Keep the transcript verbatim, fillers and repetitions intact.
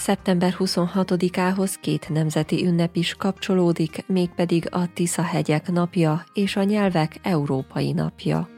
Szeptember huszonhatodikához két nemzeti ünnep is kapcsolódik, mégpedig a Tisza-hegyek napja és a nyelvek európai napja.